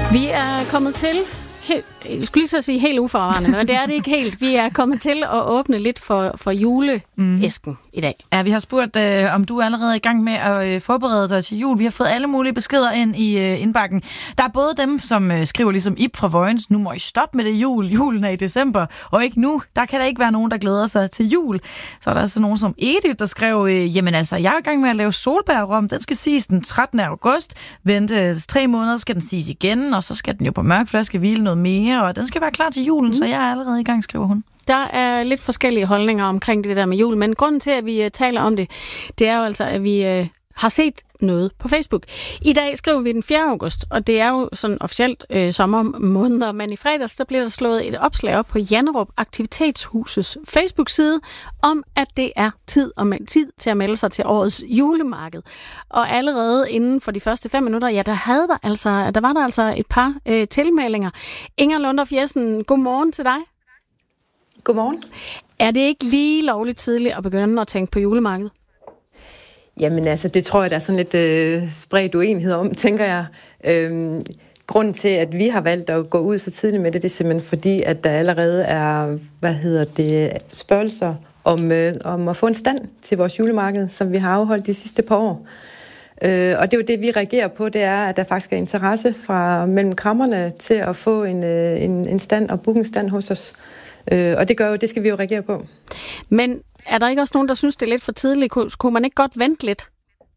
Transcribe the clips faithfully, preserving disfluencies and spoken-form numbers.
Vi er kommet til, helt, jeg skulle lige så sige helt uforvarende, men det er det ikke helt. Vi er kommet til at åbne lidt for, for juleæsken mm. i dag. Ja, vi har spurgt, øh, om du er allerede i gang med at øh, forberede dig til jul. Vi har fået alle mulige beskeder ind i øh, indbakken. Der er både dem, som øh, skriver ligesom Ip fra Vojens, nu må I stoppe med det jul. Julen er i december, og ikke nu. Der kan der ikke være nogen, der glæder sig til jul. Så er der altså nogen som Edith, der skrev, øh, jamen altså, jeg er i gang med at lave solbærrom. Den skal siges den trettende august. Vente tre måneder skal den siges igen, og så skal den jo på mørk flaske hvile noget mere, og den skal være klar til julen, mm. så jeg er allerede i gang, skriver hun. Der er lidt forskellige holdninger omkring det der med jul, men grunden til, at vi uh, taler om det, det er jo altså, at vi uh, har set noget på Facebook. I dag skriver vi den fjerde august, og det er jo sådan officielt uh, sommermåneder, men i fredags, der bliver der slået et opslag op på Janderup Aktivitetshusets Facebook-side, om at det er tid, og tid til at melde sig til årets julemarked. Og allerede inden for de første fem minutter, ja, der, havde der, altså, der var der altså et par uh, tilmeldinger. Inger Lundorf Jessen, god morgen til dig. Godmorgen. Er det ikke lige lovligt tidligt at begynde at tænke på julemarkedet? Jamen altså, det tror jeg, der er sådan lidt øh, spredt uenighed om, tænker jeg. Øhm, grunden til, at vi har valgt at gå ud så tidligt med det, det er simpelthen fordi, at der allerede er, hvad hedder det, spørgelser om, øh, om at få en stand til vores julemarked, som vi har afholdt de sidste par år. Øh, og det er jo det, vi reagerer på, det er, at der faktisk er interesse fra mellem krammerne til at få en, øh, en, en stand og booke en stand hos os. Øh, og det gør jo, det skal vi jo reagere på. Men er der ikke også nogen, der synes, det er lidt for tidligt? Kunne, kunne man ikke godt vente lidt?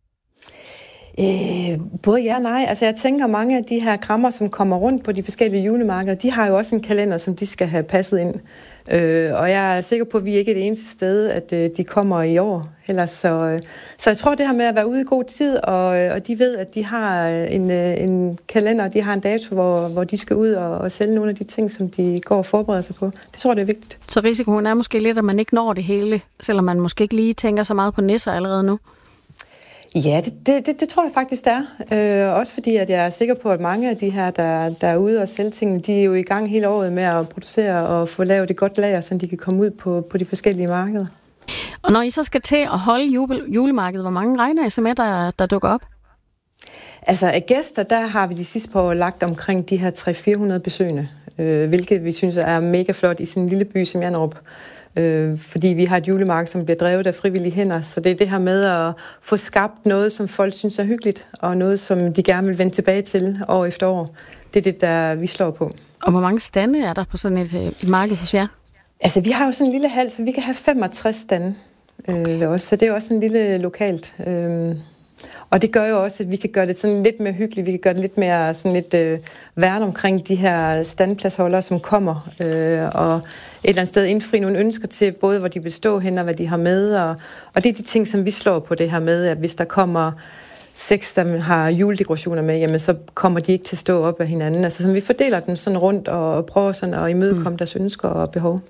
Øh, både ja og nej. Altså jeg tænker, mange af de her krammer, som kommer rundt på de forskellige julemarkeder, de har jo også en kalender, som de skal have passet ind. Øh, og jeg er sikker på, at vi ikke er det eneste sted, at øh, de kommer i år heller. Så, øh, så jeg tror, det her med at være ude i god tid, og, øh, og de ved, at de har en, øh, en kalender, de har en dato, hvor, hvor de skal ud og, og sælge nogle af de ting, som de går og forbereder sig på. Det tror jeg, det er vigtigt. Så risikoen er måske lidt, at man ikke når det hele, selvom man måske ikke lige tænker så meget på nisser allerede nu? Ja, det, det, det, det tror jeg faktisk, det er. Øh, også fordi, at jeg er sikker på, at mange af de her, der, der er ude og sælge tingene, de er jo i gang hele året med at producere og få lavet et godt lager, så de kan komme ud på, på de forskellige markeder. Og når I så skal til at holde jule, julemarkedet, hvor mange regner I så med, der, der dukker op? Altså af gæster, der har vi de sidste par år lagt omkring de her tre hundrede til fire hundrede besøgende, øh, hvilket vi synes er mega flot i sådan en lille by som Janderup. Øh, fordi vi har et julemarked, som bliver drevet af frivillige hænder, så det er det her med at få skabt noget, som folk synes er hyggeligt, og noget, som de gerne vil vende tilbage til år efter år. Det er det, der vi slår på. Og hvor mange stande er der på sådan et, et marked hos jer? Altså, vi har jo sådan en lille hal, så vi kan have femogtres stande øh, også, så det er også en lille lokalt. Øh, og det gør jo også, at vi kan gøre det sådan lidt mere hyggeligt, vi kan gøre det lidt mere sådan lidt øh, værne omkring de her standpladsholdere, som kommer, øh, og et eller andet sted indfri nogle ønsker til, både hvor de vil stå hen og hvad de har med, og, og det er de ting, som vi slår på det her med, at hvis der kommer seks, der har juledekorationer med, jamen så kommer de ikke til at stå op af hinanden. Altså, så vi fordeler dem sådan rundt og prøver sådan at imødekomme mm. deres ønsker og behov.